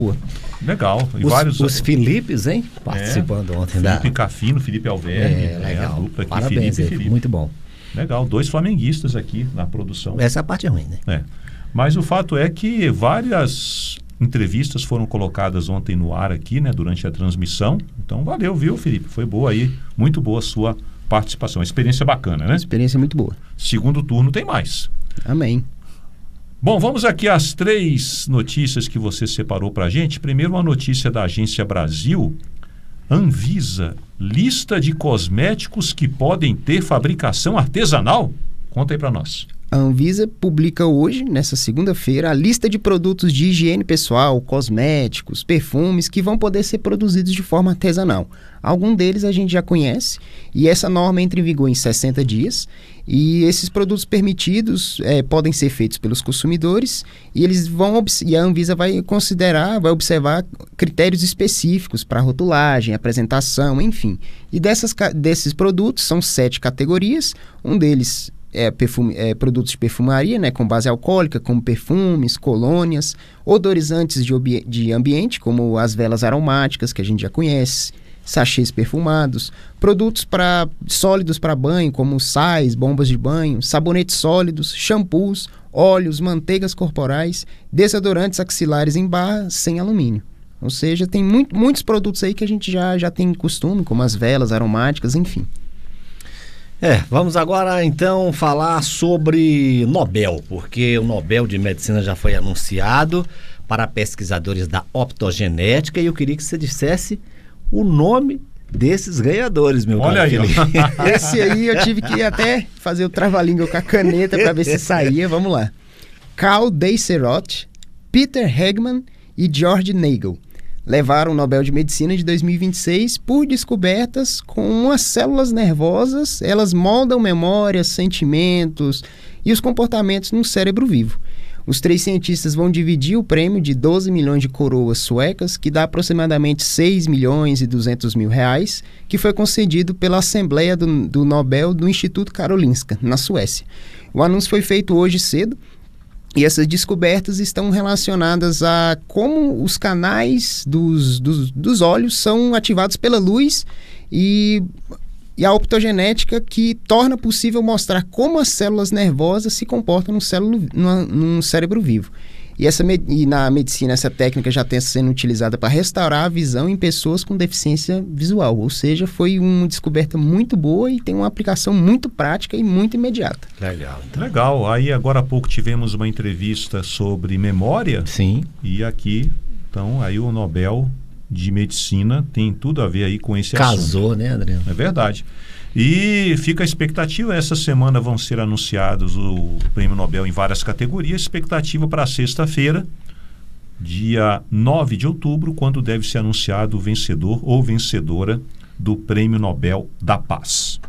Legal. E Os Filipes, hein? Participando ontem Felipe Cafino, Felipe Alverme. Legal. A dupla aqui, Parabéns, Felipe e Felipe. muito bom. Legal, 2 flamenguistas aqui na produção. Essa é a parte ruim, né? Mas o fato é que várias entrevistas foram colocadas ontem no ar aqui, né? Durante a transmissão. Então, valeu, viu, Felipe? Foi boa aí, muito boa a sua participação. Experiência bacana, né? Experiência muito boa. Segundo turno tem mais. Amém. Bom, vamos aqui às 3 notícias que você separou para a gente. Primeiro, uma notícia da Agência Brasil. Anvisa, lista de cosméticos que podem ter fabricação artesanal? Conta aí para nós. A Anvisa publica hoje, nessa segunda-feira, a lista de produtos de higiene pessoal, cosméticos, perfumes que vão poder ser produzidos de forma artesanal. Algum deles a gente já conhece e essa norma entra em vigor em 60 dias e esses produtos permitidos podem ser feitos pelos consumidores e e a Anvisa vai observar critérios específicos para rotulagem, apresentação, enfim. E desses produtos são 7 categorias, um deles produtos de perfumaria, né, com base alcoólica, como perfumes, colônias, odorizantes de ambiente, como as velas aromáticas, que a gente já conhece, sachês perfumados, produtos sólidos para banho, como sais, bombas de banho, sabonetes sólidos, shampoos, óleos, manteigas corporais, desodorantes axilares em barra sem alumínio. Ou seja, tem muitos produtos aí que a gente já tem costume, como as velas aromáticas, enfim. Vamos agora então falar sobre Nobel, porque o Nobel de Medicina já foi anunciado para pesquisadores da optogenética e eu queria que você dissesse o nome desses ganhadores, meu Olha caro Felipe. Esse aí eu tive que até fazer o trava-língua com a caneta para ver se saía. Vamos lá. Carl Deisseroth, Peter Hegman e George Nagel levaram o Nobel de Medicina de 2026 por descobertas com as células nervosas. Elas moldam memórias, sentimentos e os comportamentos no cérebro vivo. Os 3 cientistas vão dividir o prêmio de 12 milhões de coroas suecas, que dá aproximadamente 6 milhões e 200 mil reais, que foi concedido pela Assembleia do Nobel do Instituto Karolinska, na Suécia. O anúncio foi feito hoje cedo, e essas descobertas estão relacionadas a como os canais dos olhos são ativados pela luz e a optogenética que torna possível mostrar como as células nervosas se comportam num cérebro vivo. E na medicina essa técnica já está sendo utilizada para restaurar a visão em pessoas com deficiência visual. Ou seja, foi uma descoberta muito boa e tem uma aplicação muito prática e muito imediata. Legal. Então. Legal. Aí agora há pouco tivemos uma entrevista sobre memória. Sim. E aqui, então, aí o Nobel de Medicina tem tudo a ver aí com esse assunto. Casou, né, Adriano? É verdade. E fica a expectativa, essa semana vão ser anunciados o Prêmio Nobel em várias categorias, expectativa para sexta-feira, dia 9 de outubro, quando deve ser anunciado o vencedor ou vencedora do Prêmio Nobel da Paz.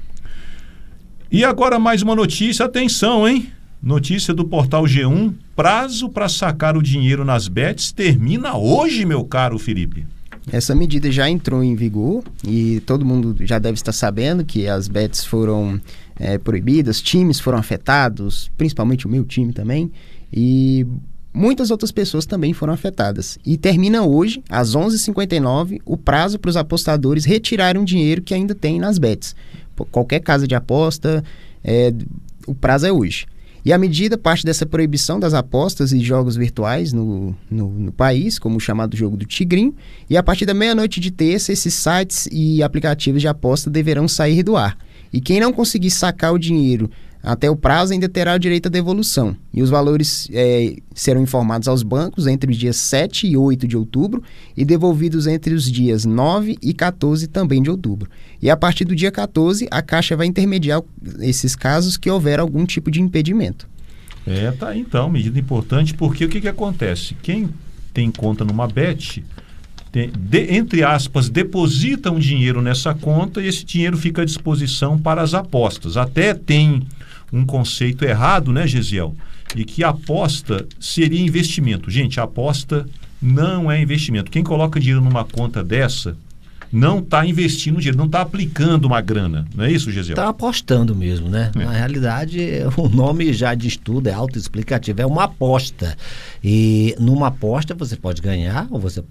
E agora mais uma notícia, atenção, hein? Notícia do portal G1, prazo para sacar o dinheiro nas bets termina hoje, meu caro Felipe. Essa medida já entrou em vigor e todo mundo já deve estar sabendo que as bets foram proibidas, times foram afetados, principalmente o meu time também, e muitas outras pessoas também foram afetadas. E termina hoje, às 11h59, o prazo para os apostadores retirarem o dinheiro que ainda tem nas bets. Qualquer casa de aposta, o prazo é hoje. E a medida parte dessa proibição das apostas e jogos virtuais no país, como o chamado jogo do Tigrinho, e a partir da meia-noite de terça, esses sites e aplicativos de aposta deverão sair do ar. E quem não conseguir sacar o dinheiro até o prazo ainda terá o direito à devolução. E os valores serão informados aos bancos entre os dias 7 e 8 de outubro e devolvidos entre os dias 9 e 14 também de outubro. E a partir do dia 14, a Caixa vai intermediar esses casos que houver algum tipo de impedimento. Tá aí então, medida importante, porque o que acontece? Quem tem conta numa bet, entre aspas, deposita um dinheiro nessa conta e esse dinheiro fica à disposição para as apostas. Até tem um conceito errado, né, Gesiel? De que a aposta seria investimento. Gente, a aposta não é investimento. Quem coloca dinheiro numa conta dessa não está investindo dinheiro, não está aplicando uma grana. Não é isso, Gesiel? Está apostando mesmo, né? Na realidade, o nome já diz tudo, é autoexplicativo, é uma aposta. E numa aposta você pode ganhar ou você